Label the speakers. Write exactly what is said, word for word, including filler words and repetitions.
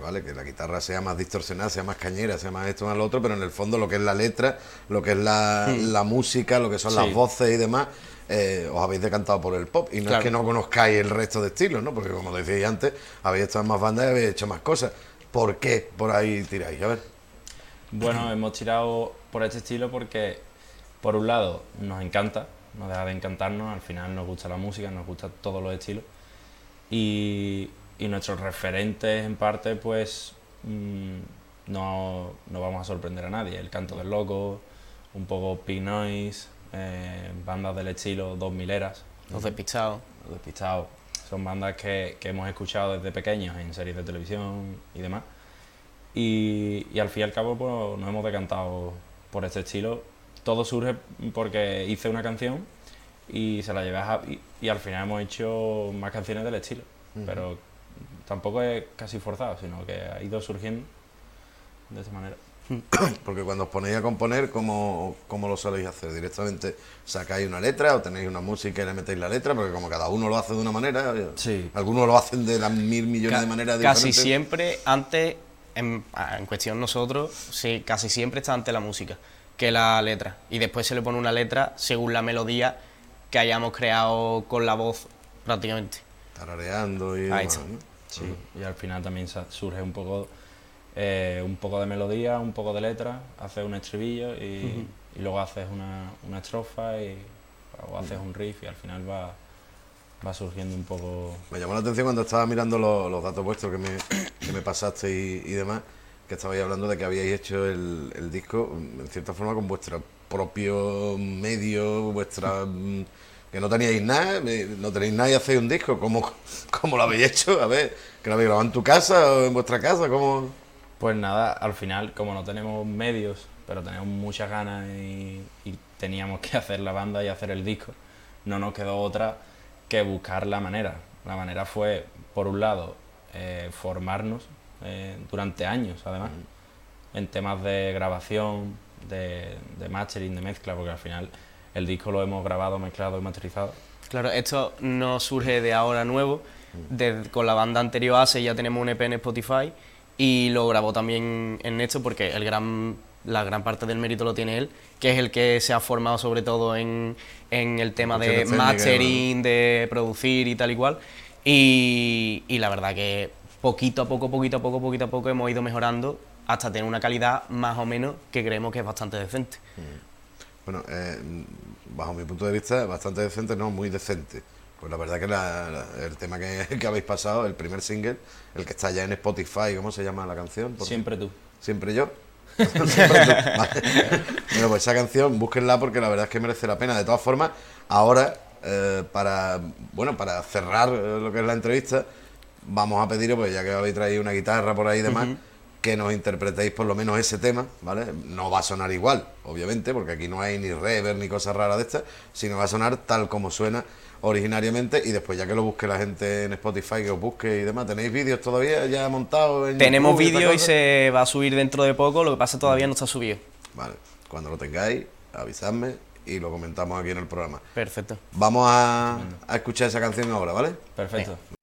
Speaker 1: vale, que la guitarra sea más distorsionada, sea más cañera, sea más esto, más lo otro, pero en el fondo lo que es la letra, lo que es la,
Speaker 2: Hmm.
Speaker 1: la música, lo que son
Speaker 2: Sí.
Speaker 1: las voces y demás, eh, os habéis decantado por el pop. Y no
Speaker 2: Claro.
Speaker 1: es que no conozcáis el resto de estilos, ¿no? Porque como decíais antes, habéis estado en más bandas y habéis hecho más cosas. ¿Por qué por ahí tiráis? A ver.
Speaker 3: Bueno, hemos tirado por este estilo porque, por un lado, nos encanta, no deja de encantarnos, al final nos gusta la música, nos gustan todos los estilos. Y, y nuestros referentes, en parte, pues mmm, no, no vamos a sorprender a nadie. El Canto del Loco, un poco Pink Noise, eh, bandas del estilo dos mileras.
Speaker 2: Los Despistados.
Speaker 3: Los Despistados. Son bandas que, que hemos escuchado desde pequeños en series de televisión y demás. Y, y al fin y al cabo pues, nos hemos decantado por este estilo. Todo surge porque hice una canción y se la llevé a Javi y al final hemos hecho más canciones del estilo. Uh-huh. Pero tampoco es casi forzado, sino que ha ido surgiendo de esa manera.
Speaker 1: Porque cuando os ponéis a componer, ¿cómo, cómo lo soléis hacer? ¿Directamente sacáis una letra o tenéis una música y le metéis la letra? Porque como cada uno lo hace de una manera,
Speaker 3: sí.
Speaker 1: Algunos lo hacen de las mil millones
Speaker 2: Ca
Speaker 1: de maneras diferentes.
Speaker 2: Casi siempre, antes, en, en cuestión nosotros, sí, casi siempre está antes la música que la letra. Y después se le pone una letra según la melodía que hayamos creado con la voz, prácticamente.
Speaker 1: Tarareando y
Speaker 2: Ahí
Speaker 1: demás,
Speaker 2: está.
Speaker 1: ¿no?
Speaker 3: Sí, uh-huh. Y al final también surge un poco... Eh, un poco de melodía, un poco de letra, haces un estribillo y, uh-huh. y luego haces una, una estrofa y, o haces un riff y al final va, va surgiendo un poco...
Speaker 1: Me llamó la atención cuando estaba mirando los, los datos vuestros que me, que me pasaste y, y demás, que estabais hablando de que habíais hecho el, el disco en cierta forma con vuestro propio medio, vuestra... que no teníais nada, no tenéis nada y hacéis un disco. ¿Cómo, cómo lo habéis hecho? A ver, ¿que lo habéis grabado en tu casa o en vuestra casa? ¿Cómo...?
Speaker 3: Pues nada, al final, como no tenemos medios, pero tenemos muchas ganas y, y teníamos que hacer la banda y hacer el disco, no nos quedó otra que buscar la manera. La manera fue, por un lado, eh, formarnos eh, durante años, además, mm. en temas de grabación, de, de mastering, de mezcla, porque al final el disco lo hemos grabado, mezclado y masterizado.
Speaker 2: Claro, esto no surge de ahora nuevo, mm. de, con la banda anterior A C E ya tenemos un E P en Spotify, y lo grabó también en esto porque el gran, la gran parte del mérito lo tiene él, que es el que se ha formado sobre todo en, en el tema de mastering, de producir y tal y cual. Y, y la verdad que poquito a poco, poquito a poco, poquito a poco hemos ido mejorando hasta tener una calidad más o menos que creemos que es bastante decente.
Speaker 1: Bueno, eh, bajo mi punto de vista, bastante decente, no, muy decente. Pues la verdad que la, la, el tema que, que habéis pasado, el primer single, el que está ya en Spotify, ¿cómo se llama la canción? ¿Por
Speaker 3: Siempre tú.
Speaker 1: ¿Siempre yo? Siempre tú. Vale. Bueno, pues esa canción, búsquenla porque la verdad es que merece la pena. De todas formas, ahora, eh, para bueno para cerrar lo que es la entrevista, vamos a pediros, pues ya que habéis traído una guitarra por ahí y demás, uh-huh. que nos interpretéis por lo menos ese tema, ¿vale? No va a sonar igual, obviamente, porque aquí no hay ni reverb ni cosas raras de estas, sino va a sonar tal como suena originariamente, y después ya que lo busque la gente en Spotify, que os busque y demás. ¿Tenéis vídeos todavía ya montados en
Speaker 2: Tenemos
Speaker 1: YouTube?
Speaker 2: Tenemos vídeos y se va a subir dentro de poco, lo que pasa todavía no está subido.
Speaker 1: Vale, cuando lo tengáis, avisadme y lo comentamos aquí en el programa.
Speaker 2: Perfecto.
Speaker 1: Vamos a, a escuchar esa canción ahora, ¿vale?
Speaker 3: Perfecto.